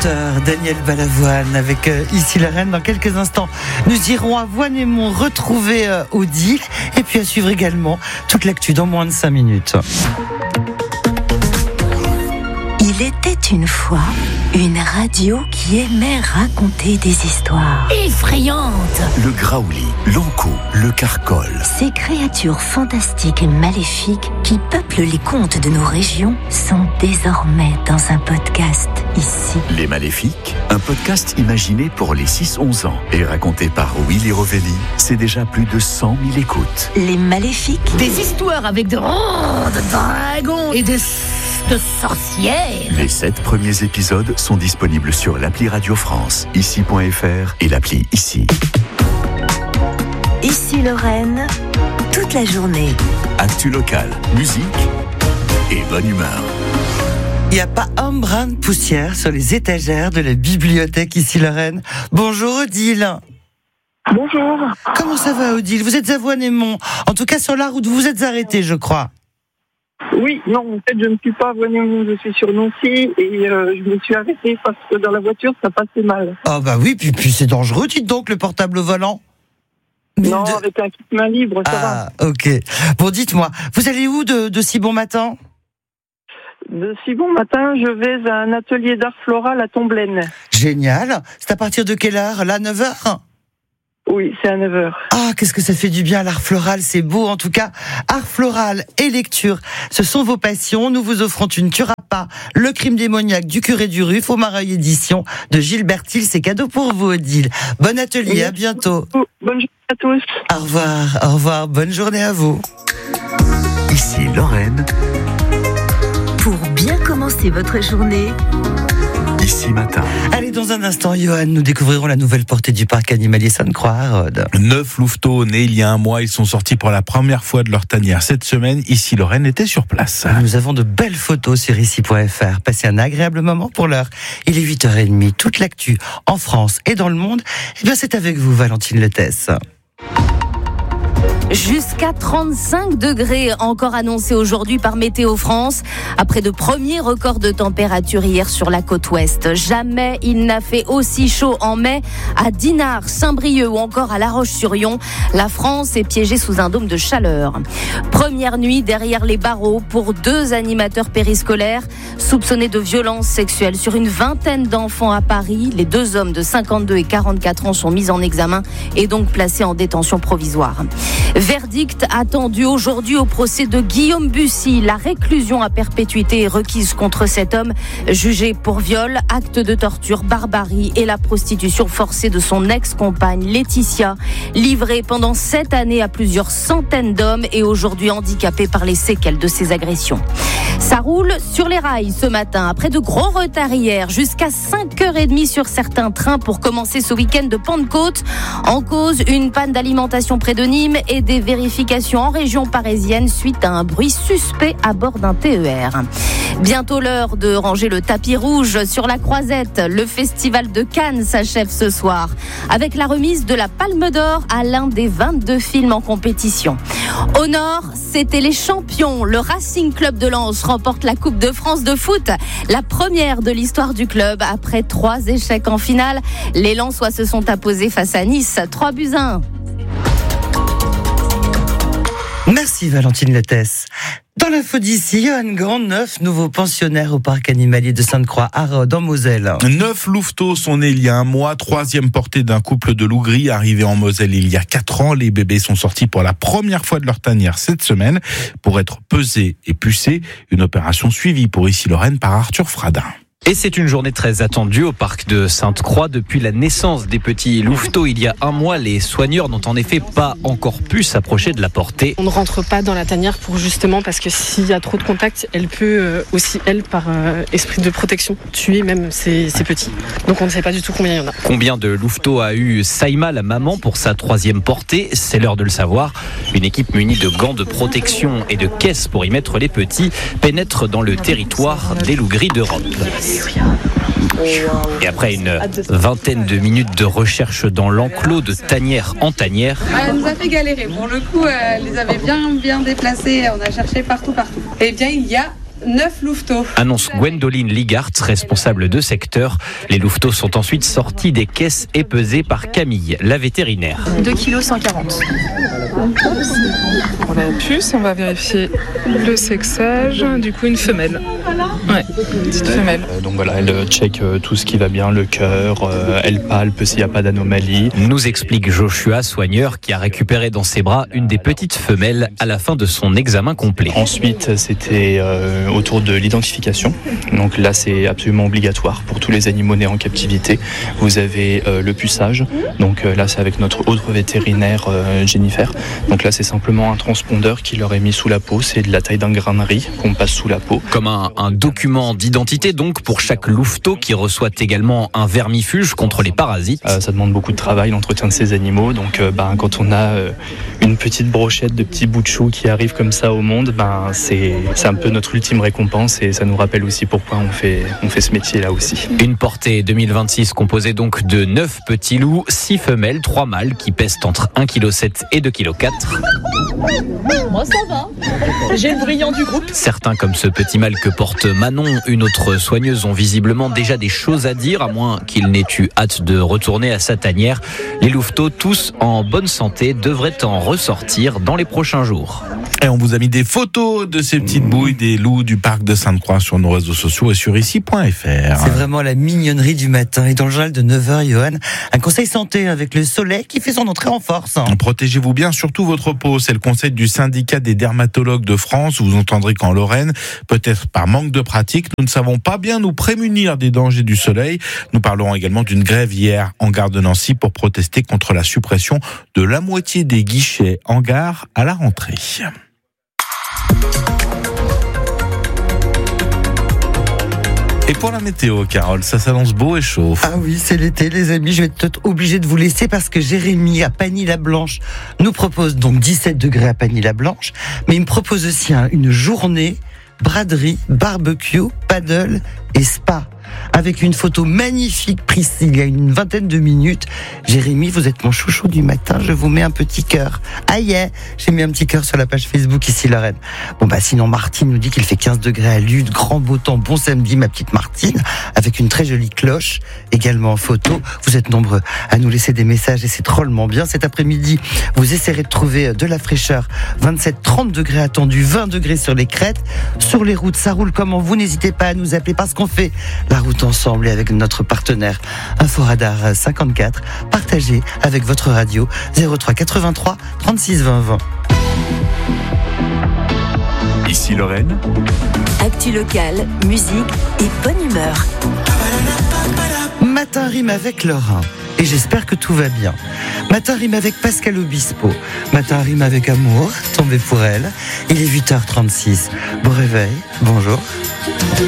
chanteur Daniel Balavoine avec Ici Lorraine. Dans quelques instants, nous irons à Voix-Némont retrouver Odile et puis à suivre également toute l'actu dans moins de 5 minutes. Il était une fois une radio qui aimait raconter des histoires effrayantes. Le graouli, l'ankou, le carcol. Ces créatures fantastiques et maléfiques qui peuplent les contes de nos régions sont désormais dans un podcast ici. Les Maléfiques, un podcast imaginé pour les 6-11 ans et raconté par Willy Rovelli. C'est déjà plus de 100 000 écoutes. Les Maléfiques. Des histoires avec de dragons et de sorcières. Les 7 premiers épisodes sont disponibles sur l'appli Radio France, ici.fr et l'appli Ici. Ici Lorraine, toute la journée. Actu locale, musique et bonne humeur. Il n'y a pas un brin de poussière sur les étagères de la bibliothèque Ici Lorraine. Bonjour Odile. Bonjour. Comment ça va Odile ? Vous êtes à Voix-Némont, en tout cas sur la route, vous vous êtes arrêtée je crois. Oui, non, en fait, je ne suis pas à Voix-Némont, je suis sur Nancy et je me suis arrêtée parce que dans la voiture, ça passait mal. Ah bah oui, puis c'est dangereux, dites donc, le portable au volant. Non, avec un kit main libre, ça va. Ah, ok. Bon, dites-moi, vous allez où de si bon matin ? De si bon matin, je vais à un atelier d'art floral à Tomblaine. Génial. C'est à partir de quelle heure ? Là, 9h ? Oui, c'est à 9h. Ah, qu'est-ce que ça fait du bien, l'art floral, c'est beau. En tout cas, art floral et lecture, ce sont vos passions. Nous vous offrons une Turapa, Le crime démoniaque du curé du Ruf, au Mareuil édition de Gilbert Thiel. C'est cadeau pour vous, Odile. Bon atelier, à bientôt. Bonne journée à tous. Au revoir, bonne journée à vous. Ici Lorraine. Pour bien commencer votre journée, Ici matin. Allez, dans un instant, Johan, nous découvrirons la nouvelle portée du parc animalier Sainte-Croix à Rhodes. 9 louveteaux nés il y a un mois, ils sont sortis pour la première fois de leur tanière. Cette semaine, Ici Lorraine était sur place. Nous avons de belles photos sur ici.fr. Passez un agréable moment pour l'heure. Il est 8h30. Toute l'actu en France et dans le monde, eh bien, c'est avec vous, Valentine Letesse. Jusqu'à 35 degrés encore annoncés aujourd'hui par Météo France, après de premiers records de température hier sur la côte ouest. Jamais il n'a fait aussi chaud en mai à Dinard, Saint-Brieuc ou encore à La Roche-sur-Yon. La France est piégée sous un dôme de chaleur. Première nuit derrière les barreaux pour 2 animateurs périscolaires soupçonnés de violences sexuelles sur une vingtaine d'enfants à Paris. Les 2 hommes de 52 et 44 ans sont mis en examen et donc placés en détention provisoire. Verdict attendu aujourd'hui au procès de Guillaume Bussy. La réclusion à perpétuité est requise contre cet homme jugé pour viol, acte de torture, barbarie et la prostitution forcée de son ex-compagne Laetitia, livrée pendant 7 années à plusieurs centaines d'hommes et aujourd'hui handicapée par les séquelles de ses agressions. Ça roule sur les rails ce matin, après de gros retards hier, jusqu'à 5h30 sur certains trains pour commencer ce week-end de Pentecôte. En cause, une panne d'alimentation près de Nîmes et des vérifications en région parisienne suite à un bruit suspect à bord d'un TER. Bientôt l'heure de ranger le tapis rouge sur la Croisette. Le festival de Cannes s'achève ce soir avec la remise de la Palme d'Or à l'un des 22 films en compétition. Au nord, c'était les champions. Le Racing Club de Lens remporte la Coupe de France de foot, la première de l'histoire du club après 3 échecs en finale. Les Lensois se sont imposés face à Nice, 3-1. Merci Valentine Letesse. Dans l'info d'ici, Johan Gand, 9 nouveaux pensionnaires au parc animalier de Sainte-Croix à Rhodes, en Moselle. 9 louveteaux sont nés il y a un mois, 3e portée d'un couple de loups gris arrivé en Moselle il y a 4 ans. Les bébés sont sortis pour la première fois de leur tanière cette semaine pour être pesés et pucés. Une opération suivie pour Ici Lorraine par Arthur Fradin. Et c'est une journée très attendue au parc de Sainte-Croix. Depuis la naissance des petits louveteaux il y a un mois, les soigneurs n'ont en effet pas encore pu s'approcher de la portée. On ne rentre pas dans la tanière parce que s'il y a trop de contact, elle peut aussi, par esprit de protection, tuer même ces petits. Donc on ne sait pas du tout combien il y en a. Combien de louveteaux a eu Saïma, la maman, pour sa 3e portée ? C'est l'heure de le savoir. Une équipe munie de gants de protection et de caisses pour y mettre les petits pénètre dans le territoire des loups gris d'Europe. Et après une vingtaine de minutes de recherche dans l'enclos de tanière en tanière. Elle nous a fait galérer. Pour le coup, elle les avait bien déplacés. On a cherché partout. Eh bien, il y a 9 louveteaux. Annonce Gwendoline Ligart, responsable de secteur. Les louveteaux sont ensuite sortis des caisses et pesés par Camille, la vétérinaire. 2,140 kg. Pour la puce, on va vérifier le sexage. Du coup, une femelle. Ouais, petite femelle. Donc voilà, elle check tout ce qui va bien, le cœur, elle palpe s'il n'y a pas d'anomalie. Nous explique Joshua, soigneur, qui a récupéré dans ses bras une des petites femelles à la fin de son examen complet. Ensuite, c'était autour de l'identification. Donc là, c'est absolument obligatoire pour tous les animaux nés en captivité. Vous avez le puçage. Donc là, c'est avec notre autre vétérinaire, Jennifer. Donc là, c'est simplement un transpondeur qui leur est mis sous la peau. C'est de la taille d'un grain de riz qu'on passe sous la peau. Comme un document d'identité, donc, pour chaque louveteau qui reçoit également un vermifuge contre les parasites. Ça demande beaucoup de travail, l'entretien de ces animaux. Donc quand on a une petite brochette de petits bouts de chou qui arrivent comme ça au monde, c'est un peu notre ultime récompense et ça nous rappelle aussi pourquoi on fait ce métier-là aussi. Une portée 2026 composée donc de 9 petits loups, 6 femelles, 3 mâles qui pèsent entre 1,7 kg et 2,4 kg. Moi ça va. J'ai le brillant du groupe. Certains, comme ce petit mâle que porte Manon, une autre soigneuse, ont visiblement déjà des choses à dire, à moins qu'il n'ait eu hâte de retourner à sa tanière. Les louveteaux, tous en bonne santé, devraient en ressortir dans les prochains jours. Et on vous a mis des photos de ces petites bouilles des loups du parc de Sainte-Croix sur nos réseaux sociaux et sur ici.fr. C'est vraiment la mignonnerie du matin. Et dans le journal de 9h, Johan, un conseil santé avec le soleil qui fait son entrée en force. Protégez-vous bien, surtout votre peau. C'est le conseil du syndicat des dermatologues de France. Vous entendrez qu'en Lorraine, peut-être par manque de pratique, nous ne savons pas bien nous prémunir des dangers du soleil. Nous parlerons également d'une grève hier en gare de Nancy pour protester contre la suppression de la moitié des guichets en gare à la rentrée. Et pour la météo, Carole, ça s'annonce beau et chaud. Ah oui, c'est l'été, les amis. Je vais être obligée de vous laisser parce que Jérémy à Pagny-la-Blanche nous propose donc 17 degrés à Pagny-la-Blanche, mais il me propose aussi une journée braderie, barbecue, paddle et spa. Avec une photo magnifique prise il y a une vingtaine de minutes. Jérémy, vous êtes mon chouchou du matin, je vous mets un petit cœur. Ah yeah, j'ai mis un petit cœur sur la page Facebook ici Lorraine. Bon sinon Martine nous dit qu'il fait 15 degrés à Lude, grand beau temps, bon samedi ma petite Martine, avec une très jolie cloche, également en photo. Vous êtes nombreux à nous laisser des messages et c'est drôlement bien. Cet après-midi, vous essaierez de trouver de la fraîcheur. 27-30 degrés attendus, 20 degrés sur les crêtes. Sur les routes, ça roule comment? Vous n'hésitez pas à nous appeler parce qu'on fait la route ensemble et avec notre partenaire Inforadar 54, partagé avec votre radio 03 83 36 20 20. Ici Lorraine. Actu locale, musique et bonne humeur. Matin rime avec Laurent. Et j'espère que tout va bien. Matin rime avec Pascal Obispo. Matin rime avec Amour, tombé pour elle. Il est 8h36. Bon réveil, bonjour.